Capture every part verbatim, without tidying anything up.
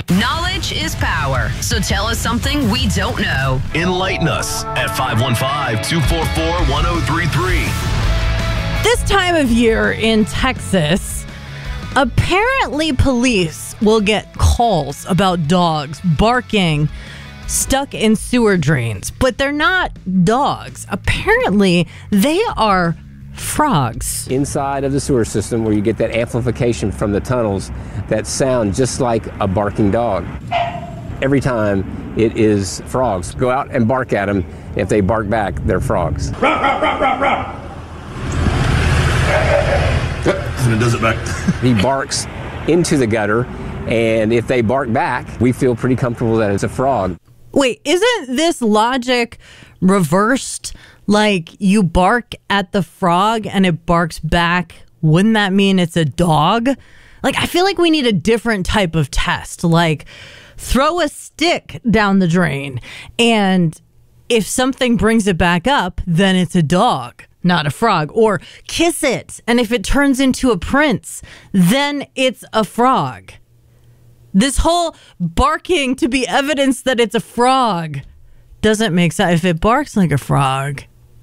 Knowledge is power, so tell us something we don't know. Enlighten us at five one five, two four four, one zero three three. This time of year in Texas, apparently police will get calls about dogs barking stuck in sewer drains, but they're not dogs. Apparently, they are frogs. Inside of the sewer system, where you get that amplification from the tunnels that sound just like a barking dog. Every time it is frogs. Go out and bark at them. If they bark back, they're frogs. Rah, rah, rah, rah, rah. And it does it back. He barks into the gutter, and if they bark back, we feel pretty comfortable that it's a frog. Wait, isn't this logic reversed? Like, you bark at the frog and it barks back. Wouldn't that mean it's a dog? Like, I feel like we need a different type of test. Like, throw a stick down the drain, and if something brings it back up, then it's a dog, not a frog. Or kiss it, and if it turns into a prince, then it's a frog. This whole barking to be evidence that it's a frog doesn't make sense. If it barks like a frog,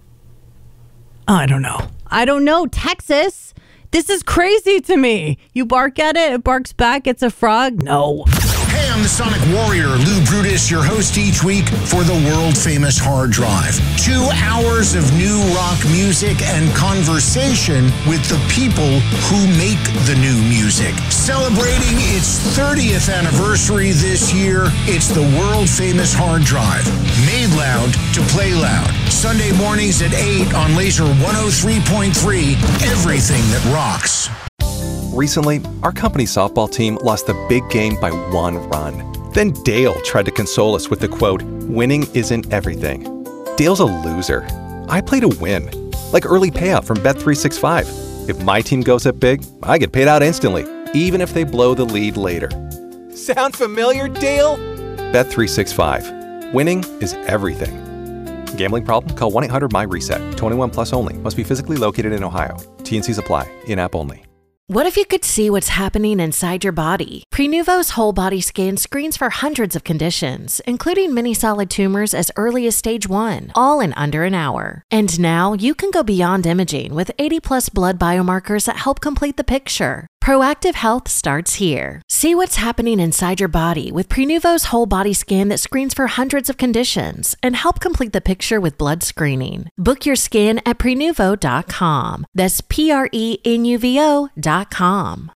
I don't know. I don't know. Texas, this is crazy to me. You bark at it, it barks back, it's a frog? No. Hey, I'm the Sonic Warrior, Lou Brutus, your host each week for the world-famous Hard Drive. Two hours of new rock music and conversation with the people who make the new music. Celebrating its thirtieth anniversary this year, it's the world-famous Hard Drive. Made loud to play loud. Sunday mornings at eight on Laser one oh three point three, everything that rocks. Recently, our company softball team lost the big game by one run. Then Dale tried to console us with the quote, "Winning isn't everything." Dale's a loser. I play to win. Like early payout from Bet three sixty-five. If my team goes up big, I get paid out instantly, even if they blow the lead later. Sound familiar, Dale? Bet three sixty-five. Winning is everything. Gambling problem? Call one eight hundred M Y reset. twenty-one plus only. Must be physically located in Ohio. T and Cs apply. In-app only. What if you could see what's happening inside your body? Prenuvo's whole body scan screens for hundreds of conditions, including many solid tumors as early as stage one, all in under an hour. And now you can go beyond imaging with eighty plus blood biomarkers that help complete the picture. Proactive health starts here. See what's happening inside your body with Prenuvo's whole body scan that screens for hundreds of conditions and help complete the picture with blood screening. Book your scan at prenuvo dot com. That's P R E N U V O dot com.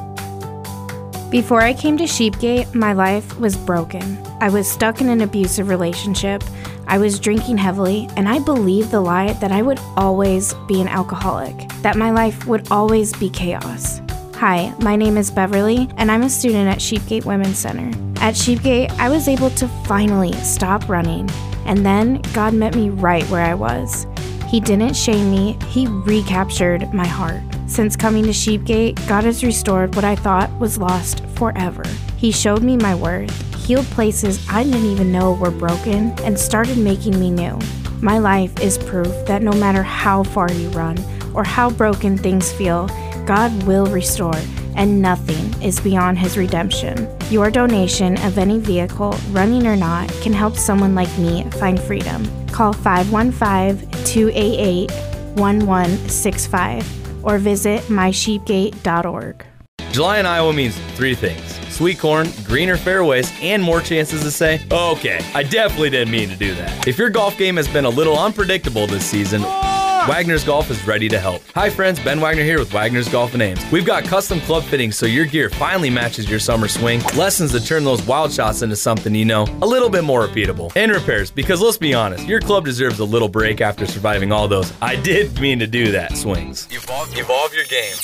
Before I came to Sheepgate, my life was broken. I was stuck in an abusive relationship. I was drinking heavily, and I believed the lie that I would always be an alcoholic, that my life would always be chaos. Hi, my name is Beverly, and I'm a student at Sheepgate Women's Center. At Sheepgate, I was able to finally stop running, and then God met me right where I was. He didn't shame me, He recaptured my heart. Since coming to Sheepgate, God has restored what I thought was lost forever. He showed me my worth, healed places I didn't even know were broken, and started making me new. My life is proof that no matter how far you run or how broken things feel, God will restore, and nothing is beyond His redemption. Your donation of any vehicle, running or not, can help someone like me find freedom. Call five one five, two eight eight, one one six five or visit my sheepgate dot org. July in Iowa means three things: sweet corn, greener fairways, and more chances to say, okay, I definitely didn't mean to do that. If your golf game has been a little unpredictable this season, Wagner's Golf is ready to help. Hi friends, Ben Wagner here with Wagner's Golf and Ames. We've got custom club fittings so your gear finally matches your summer swing, lessons to turn those wild shots into something you know, a little bit more repeatable, and repairs, because let's be honest, your club deserves a little break after surviving all those I did mean to do that swings. Evolve, evolve your game.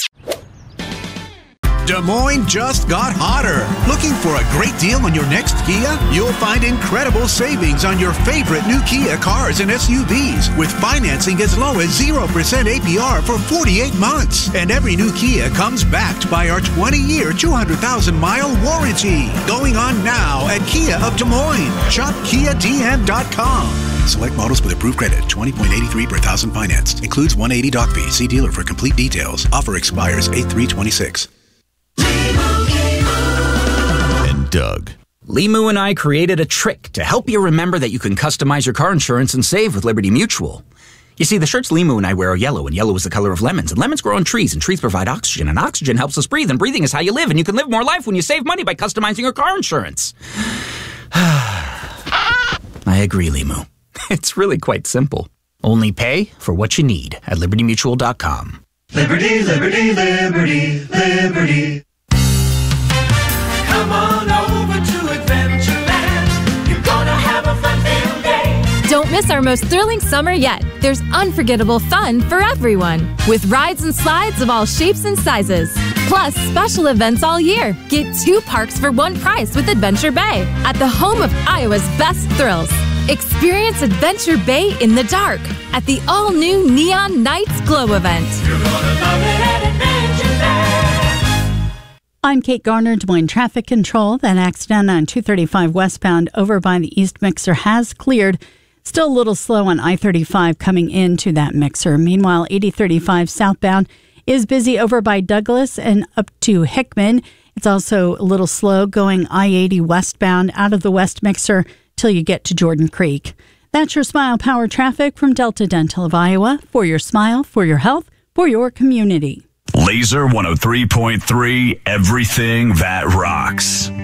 Des Moines just got hotter. Looking for a great deal on your next Kia? You'll find incredible savings on your favorite new Kia cars and S U Vs with financing as low as zero percent A P R for forty-eight months. And every new Kia comes backed by our twenty-year, two hundred thousand mile warranty. Going on now at Kia of Des Moines. Shop Kia D M dot com. Select models with approved credit, twenty point eight three per thousand financed. Includes one hundred eighty doc fee. See dealer for complete details. Offer expires eight three twenty-six. And Doug. Limu and I created a trick to help you remember that you can customize your car insurance and save with Liberty Mutual. You see, the shirts Limu and I wear are yellow, and yellow is the color of lemons, and lemons grow on trees, and trees provide oxygen, and oxygen helps us breathe, and breathing is how you live, and you can live more life when you save money by customizing your car insurance. I agree, Limu. It's really quite simple. Only pay for what you need at liberty mutual dot com. Liberty, liberty, liberty, liberty. Come on over to Adventureland. You're gonna have a fun-filled day. Don't miss our most thrilling summer yet. There's unforgettable fun for everyone, with rides and slides of all shapes and sizes. Plus, special events all year. Get two parks for one price with Adventure Bay, at the home of Iowa's best thrills. Experience Adventure Bay in the dark at the all-new Neon Nights Glow event. You're gonna love it at Adventure Bay. I'm Kate Garner, Des Moines Traffic Control. That accident on two thirty-five westbound over by the East Mixer has cleared. Still a little slow on I thirty-five coming into that mixer. Meanwhile, eighty thirty-five southbound is busy over by Douglas and up to Hickman. It's also a little slow going I eighty westbound out of the West Mixer till you get to Jordan Creek. That's your Smile Power traffic from Delta Dental of Iowa. For your smile, for your health, for your community. Laser one oh three point three, everything that rocks.